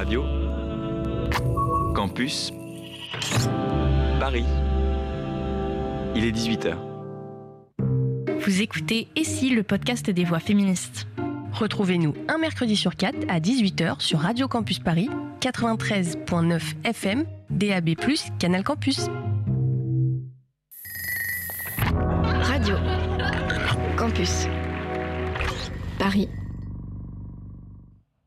Radio Campus Paris. Il est 18h. Vous écoutez Et si, le podcast des voix féministes. Retrouvez-nous un mercredi sur 4 à 18h sur Radio Campus Paris, 93.9 FM, DAB+, Canal Campus. Radio Campus Paris.